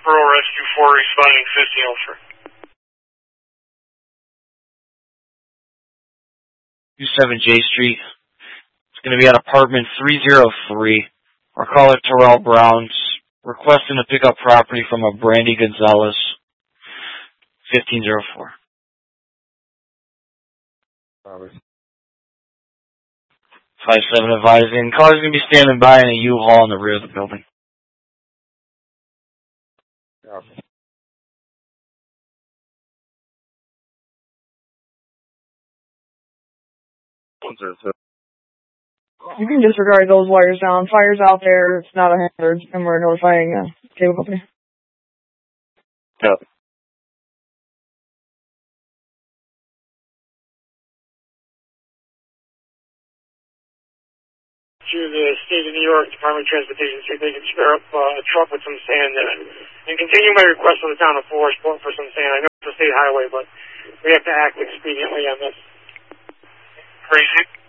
Foxborough Rescue 4 responding 1504. 27 J Street. It's going to be at apartment 303. Our caller Terrell Brown's requesting to pick up property from a Brandy Gonzalez. 1504. 57 advising. Caller's going to be standing by in a U-Haul in the rear of the building. You can disregard those wires down. Fire's out there. It's not a hazard, and we're notifying cable company. Yep. To the State of New York Department of Transportation, see if they can spare up a truck with some sand in it. And continue my request for the town of Forest for some sand. I know it's a state highway, but we have to act expediently on this. Crazy.